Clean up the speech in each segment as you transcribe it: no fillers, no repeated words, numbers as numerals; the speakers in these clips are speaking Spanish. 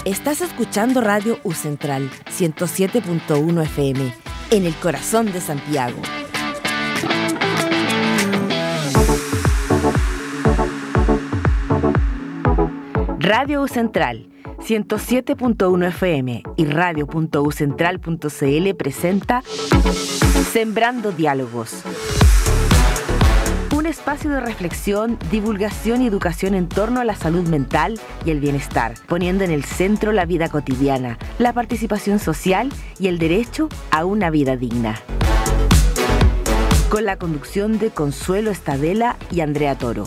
Estás escuchando Radio U Central 107.1 FM, en el corazón de Santiago. Radio U Central 107.1 FM y radio.ucentral.cl presenta Sembrando Diálogos. Un espacio de reflexión, divulgación y educación en torno a la salud mental y el bienestar, poniendo en el centro la vida cotidiana, la participación social y el derecho a una vida digna. Con la conducción de Consuelo Estadela y Andrea Toro.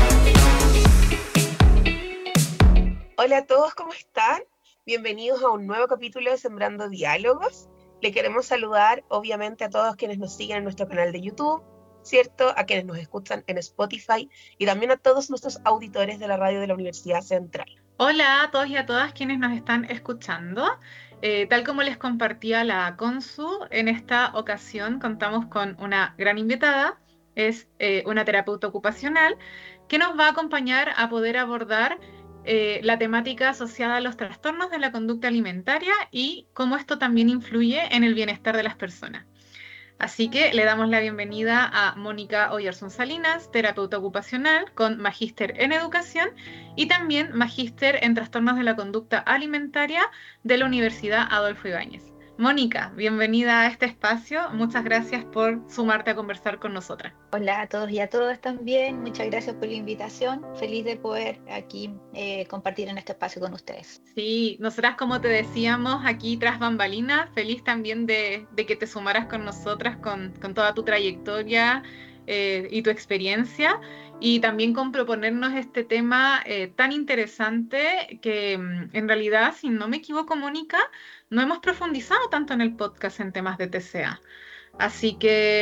Hola a todos, ¿cómo están? Bienvenidos a un nuevo capítulo de Sembrando Diálogos. Le queremos saludar, obviamente, a todos quienes nos siguen en nuestro canal de YouTube, ¿cierto? A quienes nos escuchan en Spotify y también a todos nuestros auditores de la radio de la Universidad Central. Hola a todos y a todas quienes nos están escuchando. Tal como les compartía la Consu, en esta ocasión contamos con una gran invitada. Es una terapeuta ocupacional que nos va a acompañar a poder abordar la temática asociada a los trastornos de la conducta alimentaria y cómo esto también influye en el bienestar de las personas. Así que le damos la bienvenida a Mónica Oyerson Salinas, terapeuta ocupacional con magíster en educación y también magíster en trastornos de la conducta alimentaria de la Universidad Adolfo Ibáñez. Mónica, bienvenida a este espacio. Muchas gracias por sumarte a conversar con nosotras. Hola a todos y a todas también. Muchas gracias por la invitación. Feliz de poder aquí compartir en este espacio con ustedes. Sí, nosotras, como te decíamos, aquí tras bambalinas, feliz también de que te sumaras con nosotras con toda tu trayectoria y tu experiencia, y también con proponernos este tema tan interesante que en realidad, si no me equivoco, Mónica, no hemos profundizado tanto en el podcast en temas de TCA. Así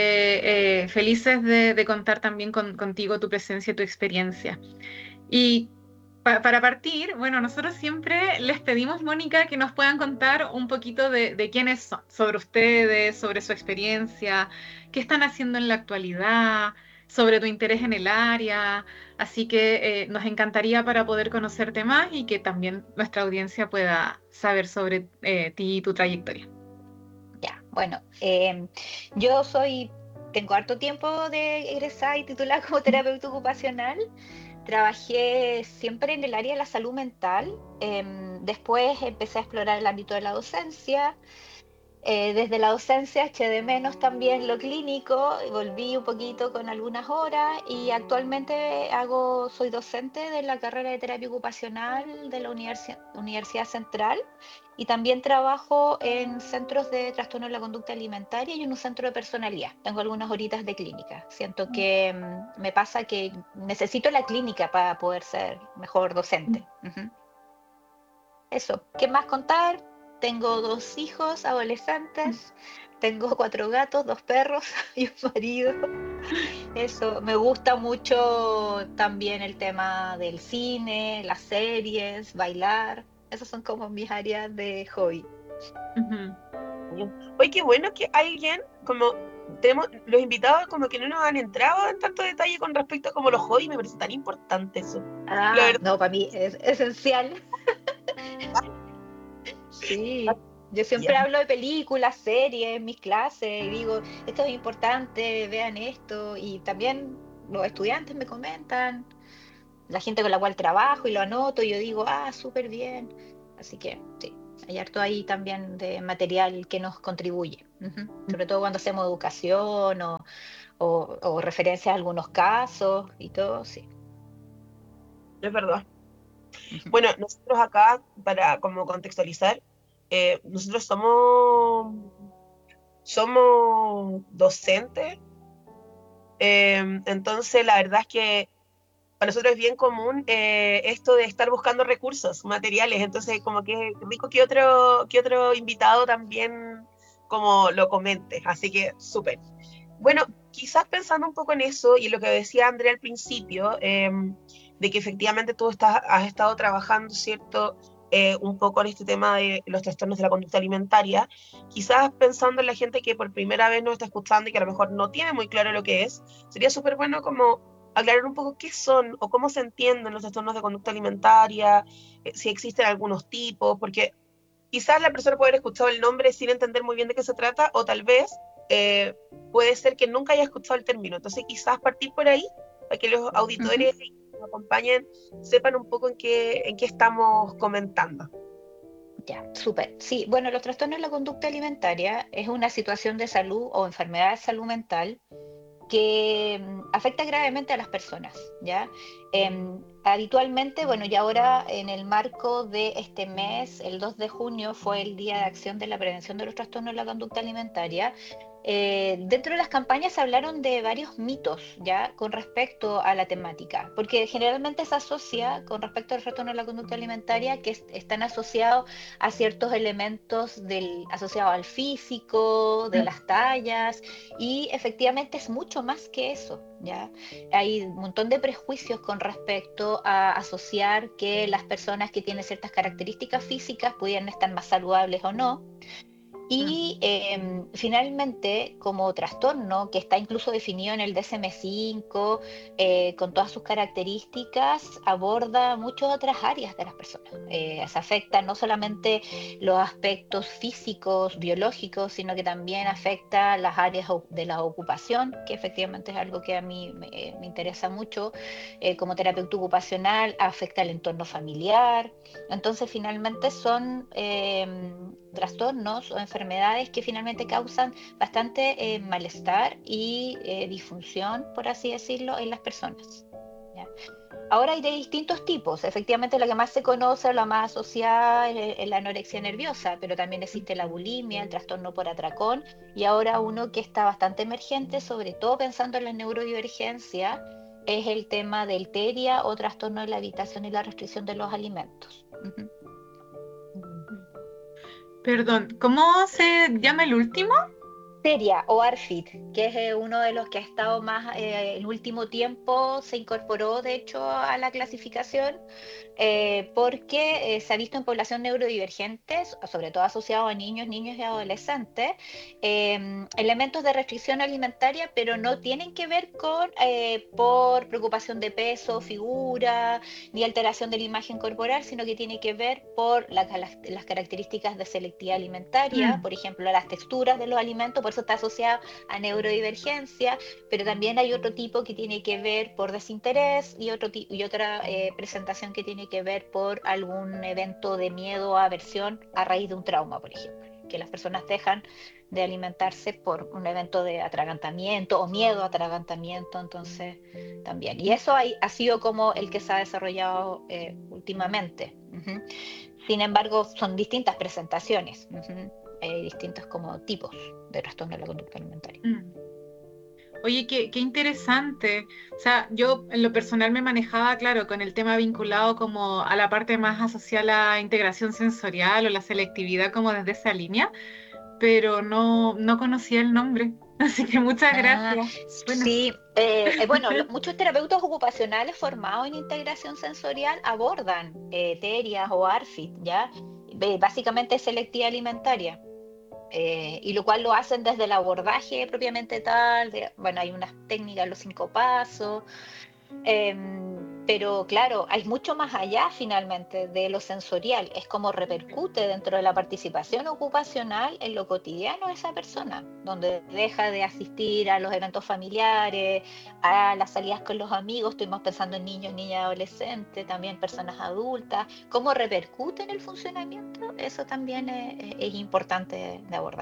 que felices de contar también contigo, tu presencia y tu experiencia. Y para partir, bueno, nosotros siempre les pedimos, Mónica, que nos puedan contar un poquito de quiénes son, sobre ustedes, sobre su experiencia, qué están haciendo en la actualidad, sobre tu interés en el área. Así que nos encantaría para poder conocerte más y que también nuestra audiencia pueda saber sobre ti y tu trayectoria. Ya, bueno, yo tengo harto tiempo de egresada y titulada como terapeuta ocupacional. Trabajé siempre en el área de la salud mental. Después empecé a explorar el ámbito de la docencia. Desde la docencia eché de menos también lo clínico, volví un poquito con algunas horas y actualmente soy docente de la carrera de terapia ocupacional de la Universidad Central y también trabajo en centros de trastorno de la conducta alimentaria y en un centro de personalidad. Tengo algunas horitas de clínica. Siento que me pasa que necesito la clínica para poder ser mejor docente. Eso, ¿qué más contar? Tengo 2 hijos adolescentes, tengo 4 gatos, 2 perros y un marido. Eso, me gusta mucho también el tema del cine, las series, bailar. Esas son como mis áreas de hobby. Oye, qué bueno que alguien, como tenemos los invitados, como que no nos han entrado en tanto detalle con respecto a como los hobbies. Me parece tan importante eso. No, para mí es esencial. Sí, yo siempre hablo de películas, series en mis clases y digo, esto es importante, vean esto, y también los estudiantes me comentan, la gente con la cual trabajo y lo anoto y yo digo, súper bien. Así que sí, hay harto ahí también de material que nos contribuye, sobre todo cuando hacemos educación o referencias a algunos casos y todo, sí. Es verdad. Bueno, nosotros acá, para como contextualizar, nosotros somos docentes, entonces la verdad es que para nosotros es bien común esto de estar buscando recursos, materiales, entonces como que es rico que otro invitado también como lo comente, así que súper. Bueno, quizás pensando un poco en eso y lo que decía Andrea al principio, de que efectivamente tú has estado trabajando, ¿cierto?, un poco en este tema de los trastornos de la conducta alimentaria, quizás pensando en la gente que por primera vez nos está escuchando y que a lo mejor no tiene muy claro lo que es, sería súper bueno como aclarar un poco qué son o cómo se entienden los trastornos de conducta alimentaria, si existen algunos tipos, porque quizás la persona puede haber escuchado el nombre sin entender muy bien de qué se trata, o tal vez puede ser que nunca haya escuchado el término. Entonces quizás partir por ahí, para que los auditores que nos acompañen sepan un poco en qué estamos comentando. Ya, súper. Sí, bueno, los trastornos de la conducta alimentaria es una situación de salud o enfermedad de salud mental que afecta gravemente a las personas, ¿ya? Habitualmente, bueno, y ahora en el marco de este mes, el 2 de junio fue el Día de Acción de la Prevención de los Trastornos de la Conducta Alimentaria. Dentro de las campañas se hablaron de varios mitos, ¿ya? Con respecto a la temática, porque generalmente se asocia con respecto al trastorno de la conducta alimentaria que están asociados a ciertos elementos asociados al físico, de las tallas, y efectivamente es mucho más que eso, ¿ya? Hay un montón de prejuicios con respecto a asociar que las personas que tienen ciertas características físicas pudieran estar más saludables o no. Y finalmente, como trastorno, que está incluso definido en el DSM-5, con todas sus características, aborda muchas otras áreas de las personas. Se afecta no solamente los aspectos físicos, biológicos, sino que también afecta las áreas de la ocupación, que efectivamente es algo que a mí me interesa mucho. Como terapeuta ocupacional, afecta el entorno familiar. Entonces, finalmente son trastornos o enfermedades que finalmente causan bastante malestar y disfunción, por así decirlo, en las personas, ¿ya? Ahora hay de distintos tipos. Efectivamente, la que más se conoce, la más asociada es la anorexia nerviosa, pero también existe la bulimia, el trastorno por atracón, y ahora uno que está bastante emergente, sobre todo pensando en la neurodivergencia, es el tema del TERIA o trastorno de la evitación y la restricción de los alimentos. Uh-huh. Perdón, ¿cómo se llama el último? TERIA o ARFID, que es uno de los que ha estado más en último tiempo, se incorporó de hecho a la clasificación porque se ha visto en población neurodivergente, sobre todo asociado a niños y adolescentes, elementos de restricción alimentaria, pero no tienen que ver con por preocupación de peso, figura, ni alteración de la imagen corporal, sino que tiene que ver por las características de selectividad alimentaria, por ejemplo, las texturas de los alimentos, por eso está asociado a neurodivergencia, pero también hay otro tipo que tiene que ver por desinterés y otra presentación que tiene que ver por algún evento de miedo o aversión a raíz de un trauma, por ejemplo, que las personas dejan de alimentarse por un evento de atragantamiento o miedo a atragantamiento, entonces también. Y eso ha sido como el que se ha desarrollado últimamente. Uh-huh. Sin embargo, son distintas presentaciones, distintos como tipos de trastorno de la conducta alimentaria. Oye, qué interesante. O sea, yo en lo personal me manejaba, claro, con el tema vinculado como a la parte más asociada a la integración sensorial o la selectividad como desde esa línea, pero no conocía el nombre. Así que muchas gracias. Bueno. Sí, bueno, muchos terapeutas ocupacionales formados en integración sensorial abordan TERIA o ARFID, ¿ya? Básicamente selectividad alimentaria. Y lo cual lo hacen desde el abordaje propiamente tal, bueno, hay unas técnicas, los 5 pasos, pero claro, hay mucho más allá finalmente de lo sensorial, es como repercute dentro de la participación ocupacional en lo cotidiano de esa persona, donde deja de asistir a los eventos familiares, a las salidas con los amigos, estuvimos pensando en niños, niñas, adolescentes, también personas adultas, cómo repercute en el funcionamiento, eso también es importante de abordar.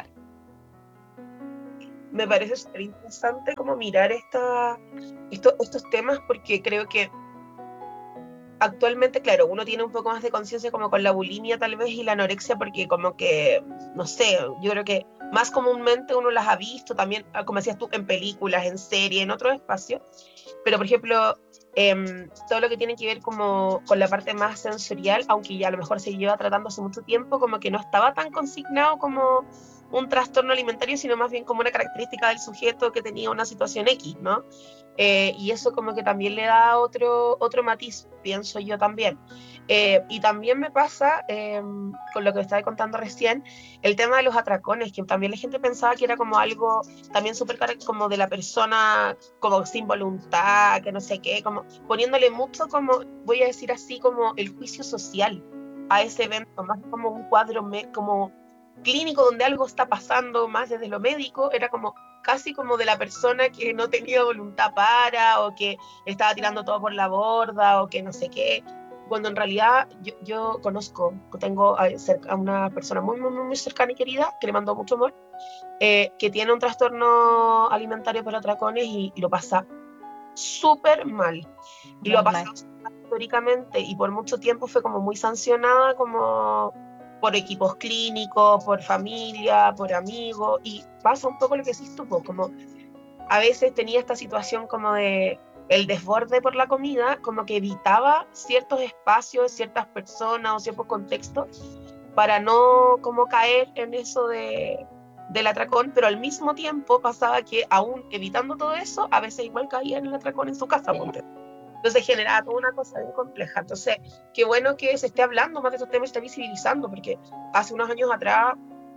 Me parece súper interesante como mirar estos temas, porque creo que actualmente, claro, uno tiene un poco más de conciencia como con la bulimia tal vez y la anorexia, porque como que, no sé, yo creo que más comúnmente uno las ha visto también, como decías tú, en películas, en series, en otros espacios, pero por ejemplo, todo lo que tiene que ver como con la parte más sensorial, aunque ya a lo mejor se lleva tratando hace mucho tiempo, como que no estaba tan consignado como un trastorno alimentario, sino más bien como una característica del sujeto que tenía una situación X, ¿no? Y eso como que también le da otro matiz, pienso yo también. Y también me pasa, con lo que estaba contando recién, el tema de los atracones, que también la gente pensaba que era como algo también súper como de la persona, como sin voluntad, que no sé qué, como poniéndole mucho, como, voy a decir así, como el juicio social a ese evento, más como un cuadro como clínico donde algo está pasando, más desde lo médico, era como casi como de la persona que no tenía voluntad para, o que estaba tirando todo por la borda, o que no sé qué, cuando en realidad yo tengo a una persona muy, muy, muy cercana y querida, que le mando mucho amor, que tiene un trastorno alimentario por atracones y lo pasa súper mal. Y lo Muy ha mal. pasado históricamente y por mucho tiempo fue como muy sancionada como por equipos clínicos, por familia, por amigos, y pasa un poco lo que decís tú, como a veces tenía esta situación como de el desborde por la comida, como que evitaba ciertos espacios, ciertas personas o ciertos contextos para no como caer en eso del atracón, pero al mismo tiempo pasaba que aún evitando todo eso, a veces igual caía en el atracón en su casa. Sí. Entonces generaba toda una cosa bien compleja. Entonces, qué bueno que se esté hablando más de estos temas, se esté visibilizando, porque hace unos años atrás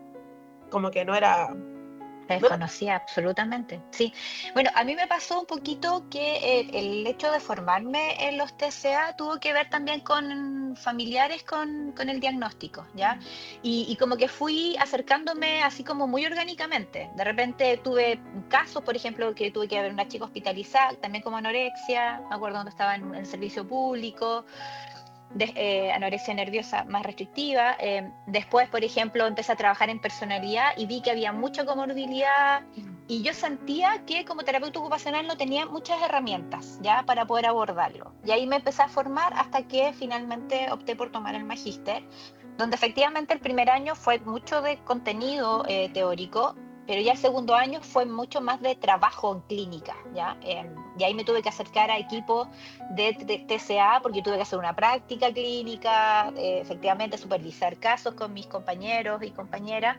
como que no era... Se desconocía absolutamente, sí. Bueno, a mí me pasó un poquito que el hecho de formarme en los TCA tuvo que ver también con familiares con el diagnóstico, ¿ya? Y como que fui acercándome así como muy orgánicamente. De repente tuve casos, por ejemplo, que tuve que ver una chica hospitalizada, también como anorexia, me acuerdo cuando estaba en el servicio público, anorexia nerviosa más restrictiva. Después, por ejemplo, empecé a trabajar en personalidad y vi que había mucha comorbilidad y yo sentía que como terapeuta ocupacional no tenía muchas herramientas ya para poder abordarlo. Y ahí me empecé a formar hasta que finalmente opté por tomar el magíster, donde efectivamente el primer año fue mucho de contenido teórico, pero ya el segundo año fue mucho más de trabajo en clínica, ¿ya? Y ahí me tuve que acercar a equipos de TCA porque tuve que hacer una práctica clínica, efectivamente supervisar casos con mis compañeros y compañeras.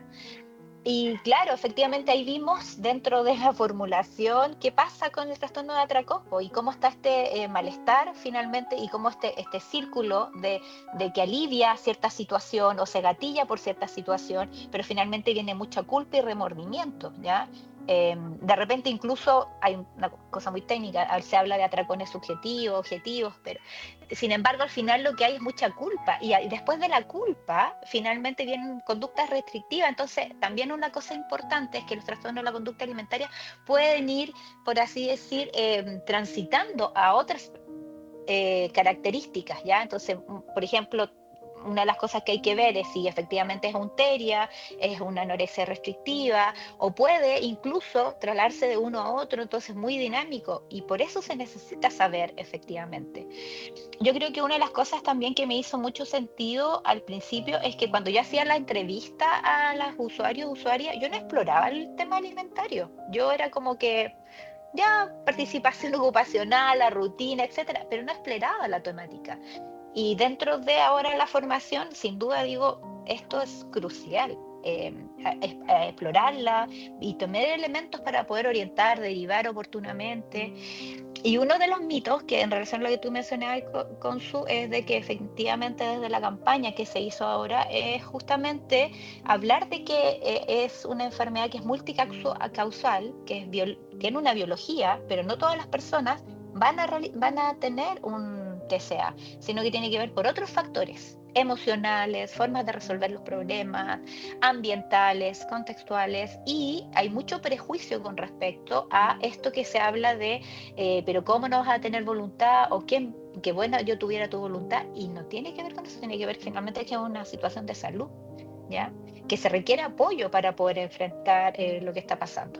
Y claro, efectivamente ahí vimos dentro de la formulación qué pasa con el trastorno de atracopo y cómo está este malestar finalmente y cómo este círculo de que alivia cierta situación o se gatilla por cierta situación, pero finalmente viene mucha culpa y remordimiento, ¿ya? De repente incluso hay una cosa muy técnica, se habla de atracones subjetivos, objetivos, pero sin embargo al final lo que hay es mucha culpa y después de la culpa finalmente vienen conductas restrictivas. Entonces también una cosa importante es que los trastornos de la conducta alimentaria pueden ir, por así decir, transitando a otras características, ¿ya? Entonces, por ejemplo, una de las cosas que hay que ver es si efectivamente es un TERIA, es una anorexia restrictiva, o puede incluso trasladarse de uno a otro, entonces muy dinámico, y por eso se necesita saber efectivamente. Yo creo que una de las cosas también que me hizo mucho sentido al principio es que cuando yo hacía la entrevista a las usuarios, usuarias, yo no exploraba el tema alimentario, yo era como que ya participación ocupacional, la rutina, etcétera, pero no exploraba la temática. Y dentro de ahora la formación, sin duda digo, esto es crucial, explorarla y tener elementos para poder orientar, derivar oportunamente. Y uno de los mitos que en relación a lo que tú mencionabas, Consu, es de que efectivamente desde la campaña que se hizo ahora es justamente hablar de que es una enfermedad que es multicausal, que tiene una biología, pero no todas las personas van a tener un TCA, sino que tiene que ver por otros factores emocionales, formas de resolver los problemas, ambientales, contextuales, y hay mucho prejuicio con respecto a esto que se habla de pero ¿cómo no vas a tener voluntad? O que bueno, yo tuviera tu voluntad, y no tiene que ver con eso, tiene que ver finalmente que es una situación de salud, ¿ya? Que se requiere apoyo para poder enfrentar lo que está pasando.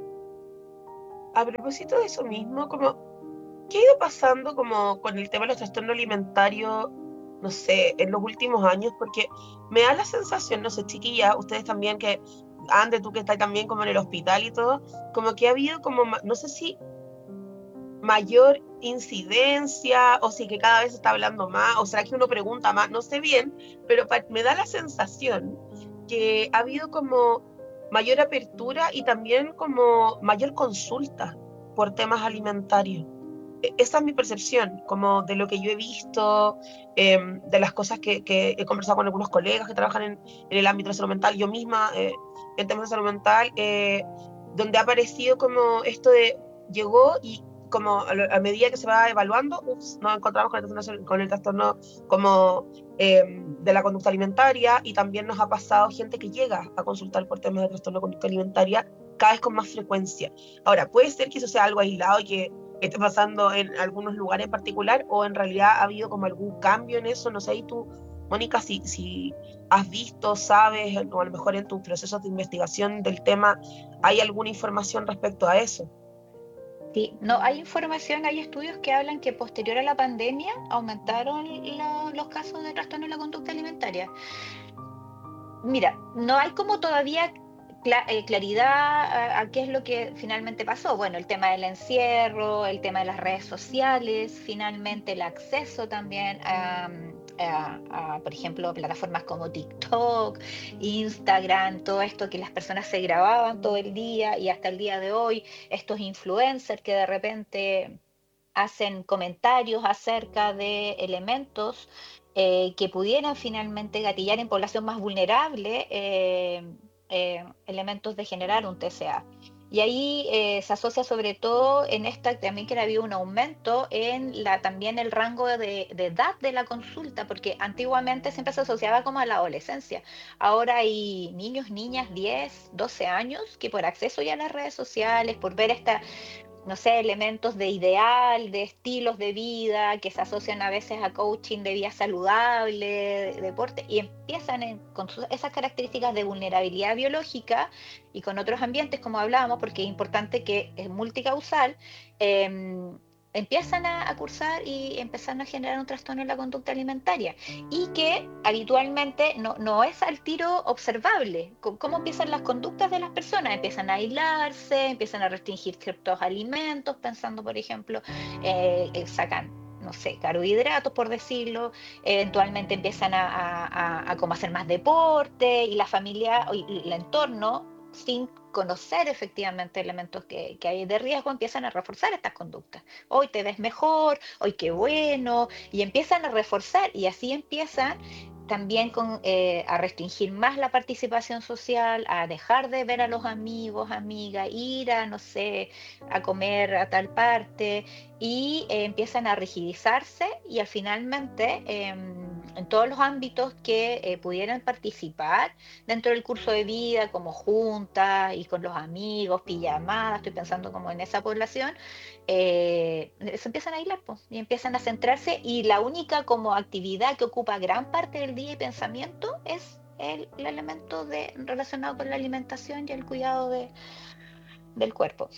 A propósito de eso mismo, como, ¿qué ha ido pasando como con el tema de los trastornos alimentarios, no sé, en los últimos años? Porque me da la sensación, no sé, chiquillas, ustedes también que, Ande, tú que estás también como en el hospital y todo, como que ha habido como, no sé si mayor incidencia o si que cada vez se está hablando más, o será que uno pregunta más, no sé bien, pero me da la sensación que ha habido como mayor apertura y también como mayor consulta por temas alimentarios. esa es mi percepción, como de lo que yo he visto, de las cosas que he conversado con algunos colegas que trabajan en el ámbito de salud mental, yo misma en temas de salud mental, donde ha aparecido como esto de llegó y como a medida que se va evaluando, nos encontramos con el trastorno como de la conducta alimentaria, y también nos ha pasado gente que llega a consultar por temas de trastorno de conducta alimentaria cada vez con más frecuencia. Ahora, puede ser que eso sea algo aislado y que esté pasando en algunos lugares en particular, o en realidad ha habido como algún cambio en eso, no sé, y tú, Mónica, si has visto, sabes, o a lo mejor en tus procesos de investigación del tema, ¿hay alguna información respecto a eso? Sí, no, hay información, hay estudios que hablan que posterior a la pandemia aumentaron los casos de trastorno de la conducta alimentaria. Mira, no hay como todavía claridad a qué es lo que finalmente pasó. Bueno, el tema del encierro, el tema de las redes sociales, finalmente el acceso también por ejemplo, plataformas como TikTok, Instagram, todo esto que las personas se grababan todo el día, y hasta el día de hoy, estos influencers que de repente hacen comentarios acerca de elementos que pudieran finalmente gatillar en población más vulnerable elementos de generar un TCA. Y ahí se asocia sobre todo en esta también que había un aumento en también el rango de edad de la consulta, porque antiguamente siempre se asociaba como a la adolescencia. Ahora hay niños, niñas, 10, 12 años, que por acceso ya a las redes sociales, por ver esta, no sé, elementos de ideal, de estilos de vida que se asocian a veces a coaching de vida saludable, de deporte, y empiezan con esas características de vulnerabilidad biológica y con otros ambientes, como hablábamos, porque es importante que es multicausal, empiezan a cursar y empiezan a generar un trastorno en la conducta alimentaria, y que habitualmente no es al tiro observable. ¿Cómo empiezan las conductas de las personas? Empiezan a aislarse, empiezan a restringir ciertos alimentos, pensando, por ejemplo, sacan, no sé, carbohidratos, por decirlo, eventualmente empiezan a como hacer más deporte, y la familia y el entorno, sin conocer efectivamente elementos que hay de riesgo, empiezan a reforzar estas conductas. Hoy te ves mejor, hoy qué bueno, y empiezan a reforzar, y así empiezan también a restringir más la participación social, a dejar de ver a los amigos, amigas, ir a, no sé, a comer a tal parte, y empiezan a rigidizarse, y finalmente en todos los ámbitos que pudieran participar dentro del curso de vida, como juntas y con los amigos, pijamadas, estoy pensando como en esa población, se empiezan a aislar, pues, y empiezan a centrarse, y la única como actividad que ocupa gran parte del día y pensamiento es el elemento relacionado con la alimentación y el cuidado del cuerpo.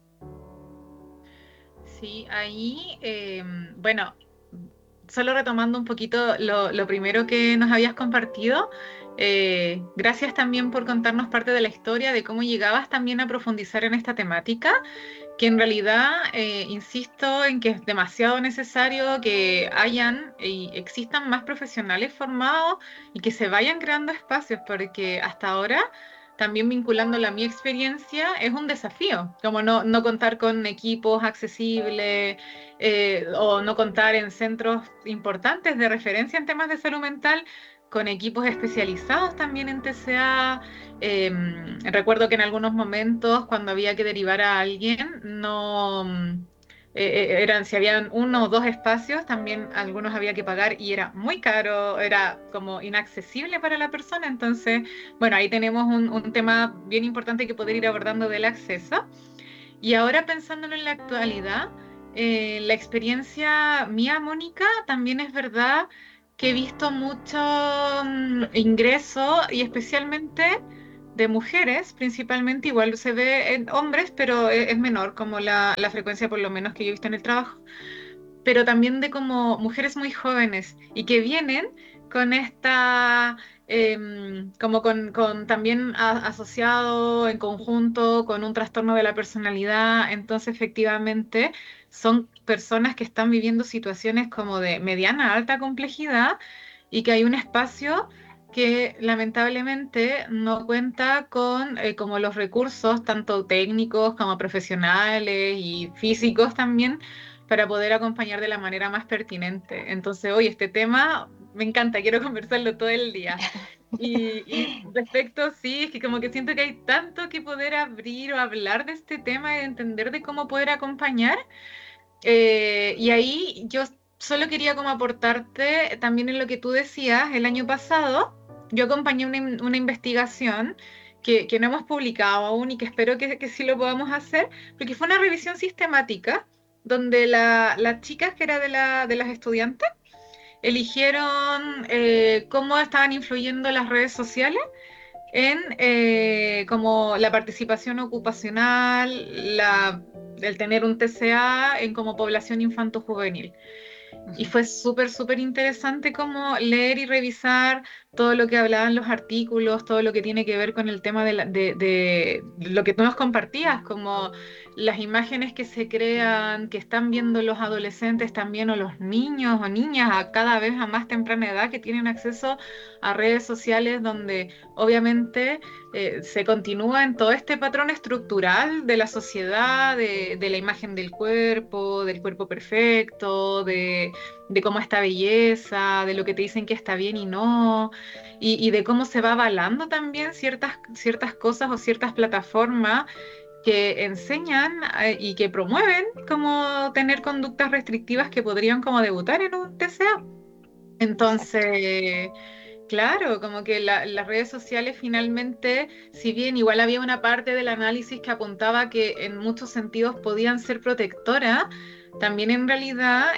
Sí, ahí, bueno, solo retomando un poquito lo primero que nos habías compartido, gracias también por contarnos parte de la historia de cómo llegabas también a profundizar en esta temática, que en realidad, insisto en que es demasiado necesario que hayan y existan más profesionales formados y que se vayan creando espacios, porque hasta ahora, también vinculándolo a mi experiencia, es un desafío, como no contar con equipos accesibles, o no contar en centros importantes de referencia en temas de salud mental, con equipos especializados también en TCA. Recuerdo que en algunos momentos, cuando había que derivar a alguien, no si habían uno o dos espacios, también algunos había que pagar y era muy caro, era como inaccesible para la persona. Entonces, bueno, ahí tenemos un tema bien importante que poder ir abordando del acceso. Y ahora, pensándolo en la actualidad, la experiencia mía, Mónica, también es verdad que he visto mucho ingreso, y especialmente de mujeres, principalmente. Igual se ve en hombres, pero es menor como la frecuencia, por lo menos, que yo he visto en el trabajo, pero también de como mujeres muy jóvenes y que vienen con esta, como con también asociado en conjunto con un trastorno de la personalidad. Entonces, efectivamente, son personas que están viviendo situaciones como de mediana a alta complejidad, y que hay un espacio que lamentablemente no cuenta con como los recursos tanto técnicos como profesionales y físicos también, para poder acompañar de la manera más pertinente. Entonces, hoy este tema me encanta, quiero conversarlo todo el día. Y respecto, sí, es que como que siento que hay tanto que poder abrir o hablar de este tema y de entender de cómo poder acompañar. Y ahí yo solo quería como aportarte también en lo que tú decías. El año pasado yo acompañé una investigación que no hemos publicado aún y que espero que sí lo podamos hacer, porque fue una revisión sistemática donde las chicas que era de las estudiantes eligieron cómo estaban influyendo las redes sociales en como la participación ocupacional, el tener un TCA en como población infanto-juvenil. Y fue súper, súper interesante como leer y revisar todo lo que hablaban los artículos, todo lo que tiene que ver con el tema de lo que tú nos compartías, como las imágenes que se crean, que están viendo los adolescentes también o los niños o niñas a cada vez a más temprana edad que tienen acceso a redes sociales donde obviamente se continúa en todo este patrón estructural de la sociedad, de la imagen del cuerpo perfecto, de cómo está belleza, de lo que te dicen que está bien y no, y de cómo se va avalando también ciertas cosas o ciertas plataformas que enseñan y que promueven como tener conductas restrictivas que podrían como debutar en un TCA. Entonces, claro, como que las redes sociales finalmente, si bien igual había una parte del análisis que apuntaba que en muchos sentidos podían ser protectoras, también en realidad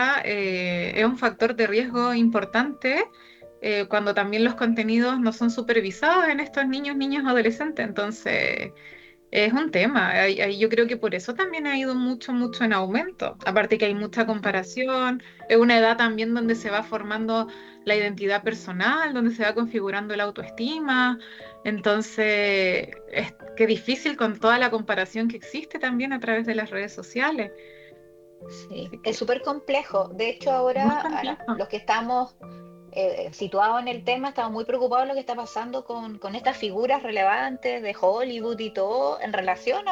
es un factor de riesgo importante cuando también los contenidos no son supervisados en estos niños, adolescentes. Entonces, es un tema. Yo creo que por eso también ha ido mucho, mucho en aumento. Aparte que hay mucha comparación, es una edad también donde se va formando la identidad personal, donde se va configurando la autoestima. Entonces, es que difícil con toda la comparación que existe también a través de las redes sociales. Sí, Así que es súper complejo. De hecho, muy ahora complejo. los que estamos situados en el tema estamos muy preocupados de lo que está pasando con estas figuras relevantes de Hollywood y todo en relación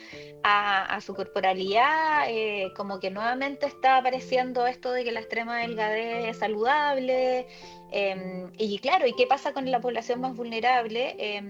a su corporalidad, como que nuevamente está apareciendo esto de que la extrema delgadez es saludable. Y claro, ¿y qué pasa con la población más vulnerable?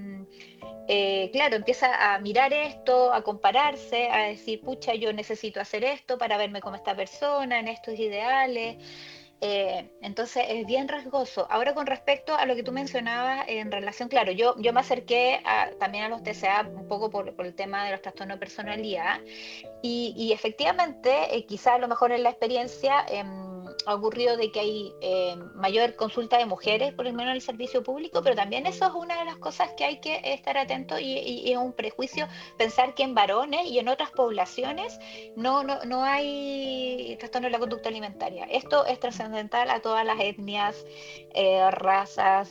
Claro, empieza a mirar esto, a compararse, a decir, pucha, yo necesito hacer esto para verme como esta persona, en estos ideales. Entonces es bien riesgoso. Ahora con respecto a lo que tú mencionabas en relación, claro, yo me acerqué también a los TCA un poco por el tema de los trastornos de personalidad y efectivamente, quizá a lo mejor en la experiencia ha ocurrido de que hay mayor consulta de mujeres, por lo menos en el servicio público, pero también eso es una de las cosas que hay que estar atento y es un prejuicio pensar que en varones y en otras poblaciones no hay trastorno de la conducta alimentaria. Esto es trascendental a todas las etnias, razas,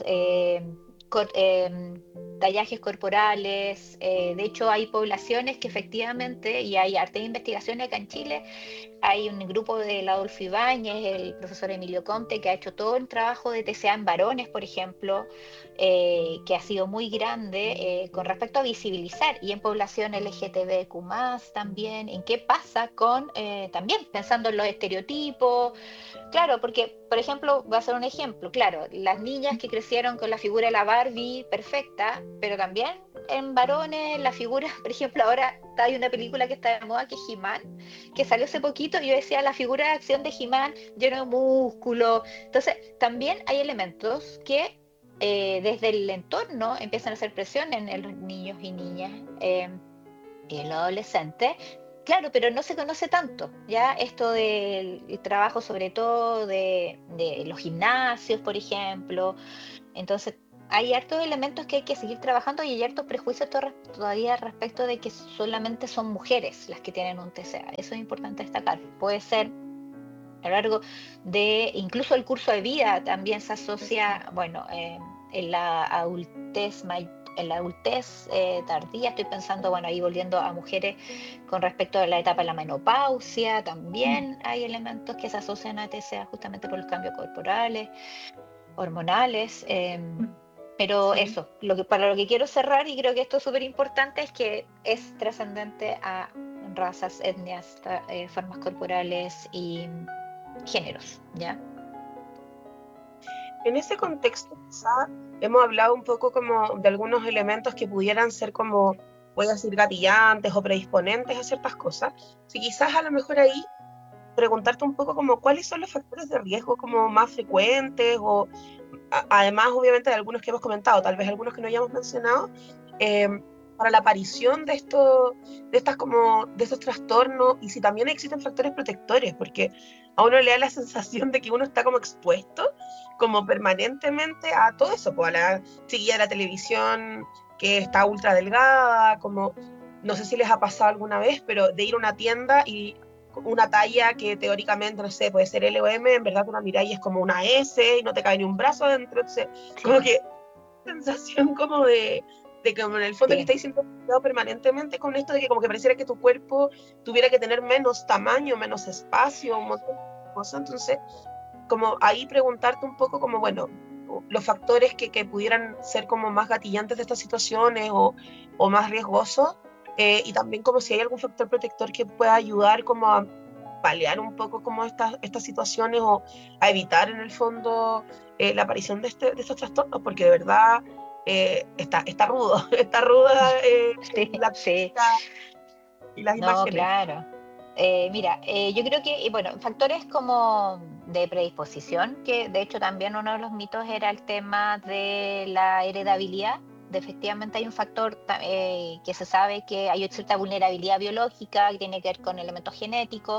tallajes corporales. De hecho, hay poblaciones que efectivamente, y hay arte de investigaciones acá en Chile, hay un grupo del Adolfo Ibáñez, el profesor Emilio Comte, que ha hecho todo el trabajo de TCA en varones, por ejemplo, que ha sido muy grande con respecto a visibilizar, y en población LGTBQ+, también, en qué pasa con, también pensando en los estereotipos. Claro, porque, por ejemplo, voy a hacer un ejemplo, claro, las niñas que crecieron con la figura de la Barbie perfecta, pero también en varones la figura, por ejemplo, ahora hay una película que está de moda que es He-Man, que salió hace poquito y yo decía la figura de acción de He-Man lleno de músculo. Entonces, también hay elementos que desde el entorno empiezan a hacer presión en los niños y niñas y en los adolescentes. Claro, pero no se conoce tanto, ¿ya? Esto del trabajo sobre todo de los gimnasios, por ejemplo. Entonces, hay hartos elementos que hay que seguir trabajando y hay hartos prejuicios todavía respecto de que solamente son mujeres las que tienen un TCA. Eso es importante destacar. Puede ser a lo largo de incluso el curso de vida también se asocia, bueno, en la adultez tardía, estoy pensando, bueno, ahí volviendo a mujeres con respecto a la etapa de la menopausia, también hay elementos que se asocian a TCA justamente por los cambios corporales, hormonales. Pero Sí. eso, para lo que quiero cerrar, y creo que esto es súper importante, es que es trascendente a razas, etnias, formas corporales y géneros, ¿ya? En ese contexto, quizá hemos hablado un poco como de algunos elementos que pudieran ser como, voy a decir, gatillantes o predisponentes a ciertas cosas. Si quizás a lo mejor ahí preguntarte un poco como cuáles son los factores de riesgo como más frecuentes o además obviamente de algunos que hemos comentado, tal vez algunos que no hayamos mencionado, eh, para la aparición de estos trastornos y si también existen factores protectores, porque a uno le da la sensación de que uno está como expuesto como permanentemente a todo eso, pues a la chiquilla de la televisión que está ultra delgada, como no sé si les ha pasado alguna vez, pero de ir a una tienda y una talla que teóricamente, no sé, puede ser L o M, en verdad una miráis es como una S y no te cae ni un brazo adentro, entonces como que sensación como de que como en el fondo que estáis siendo cuidado permanentemente con esto de que como que pareciera que tu cuerpo tuviera que tener menos tamaño, menos espacio, un montón de cosas, entonces como ahí preguntarte un poco como, bueno, los factores que pudieran ser como más gatillantes de estas situaciones o más riesgosos, y también como si hay algún factor protector que pueda ayudar como a paliar un poco como estas situaciones o a evitar en el fondo la aparición de estos trastornos, porque de verdad está rudo, está ruda la Sí. y las No, imágenes. claro. Mira, yo creo que, bueno, factores como de predisposición, que de hecho también uno de los mitos era el tema de la heredabilidad. Efectivamente hay un factor que se sabe que hay cierta vulnerabilidad biológica que tiene que ver con elementos genéticos,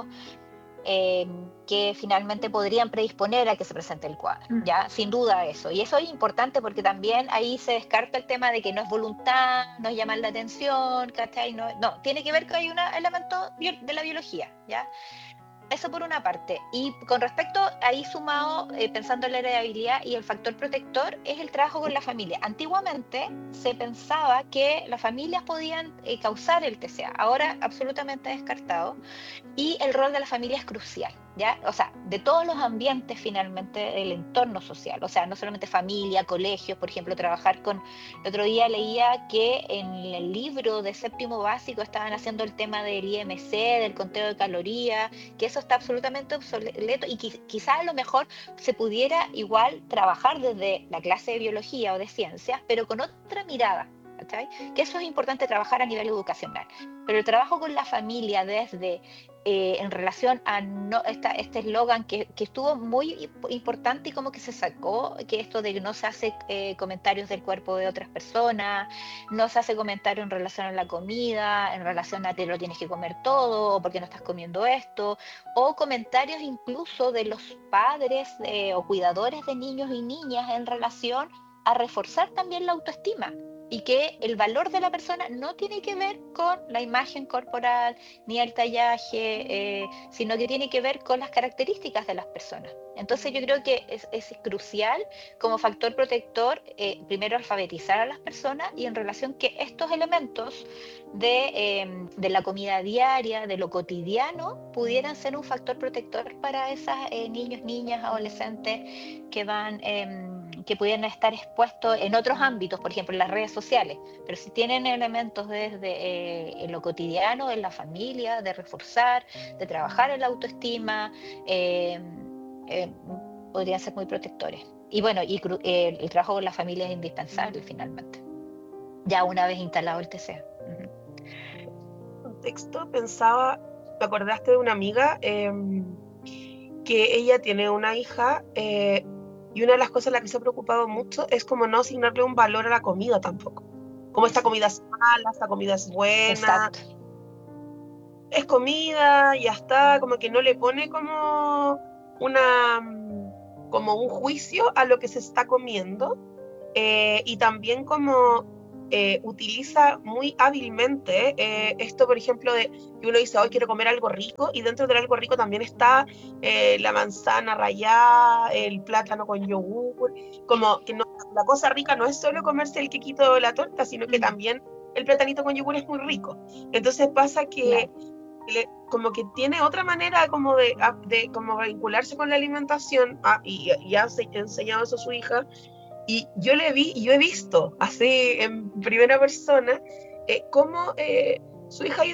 que finalmente podrían predisponer a que se presente el cuadro, ¿ya? Sin duda eso. Y eso es importante porque también ahí se descarta el tema de que no es voluntad, no es llamar la atención, ¿cachai? No, tiene que ver que hay un elemento de la biología, ¿ya? Eso por una parte. Y con respecto, ahí sumado, pensando en la heredabilidad y el factor protector, es el trabajo con la familia. Antiguamente se pensaba que las familias podían causar el TCA, ahora absolutamente descartado. Y el rol de la familia es crucial, ¿ya? O sea, de todos los ambientes finalmente del entorno social, o sea, no solamente familia, colegios, por ejemplo, trabajar con... El otro día leía que en el libro de séptimo básico estaban haciendo el tema del IMC, del conteo de calorías, que eso está absolutamente obsoleto y quizás a lo mejor se pudiera igual trabajar desde la clase de biología o de ciencias, pero con otra mirada, ¿cachai? Que eso es importante trabajar a nivel educacional. Pero el trabajo con la familia desde en relación a este eslogan que estuvo muy importante y como que se sacó, que esto de que no se hace comentarios del cuerpo de otras personas, no se hace comentario en relación a la comida, en relación a te lo tienes que comer todo, o por qué no estás comiendo esto, o comentarios incluso de los padres o cuidadores de niños y niñas en relación a reforzar también la autoestima. Y que el valor de la persona no tiene que ver con la imagen corporal ni el tallaje, sino que tiene que ver con las características de las personas. Entonces yo creo que es crucial como factor protector, primero alfabetizar a las personas y en relación que estos elementos de la comida diaria, de lo cotidiano, pudieran ser un factor protector para esas niños, niñas, adolescentes que pudieran estar expuestos en otros ámbitos, por ejemplo en las redes sociales, pero si tienen elementos desde en lo cotidiano, en la familia, de reforzar, de trabajar en la autoestima, podrían ser muy protectores. Y bueno, el trabajo con la familia es indispensable finalmente, ya una vez instalado el TCA. Contexto pensaba, me acordaste de una amiga que ella tiene una hija y una de las cosas en las que se ha preocupado mucho es como no asignarle un valor a la comida tampoco. Como esta comida es mala, esta comida es buena. Exacto. Es comida, ya está, como que no le pone como un juicio a lo que se está comiendo y también como utiliza muy hábilmente esto, por ejemplo, de que uno dice, hoy quiero comer algo rico, y dentro de algo rico también está la manzana rallada, el plátano con yogur, como que no, la cosa rica no es solo comerse el quequito de la torta, sino que también el platanito con yogur es muy rico. Entonces pasa que como que tiene otra manera como de como vincularse con la alimentación, y ha enseñado eso a su hija. Y yo he visto así en primera persona cómo su hija ha ido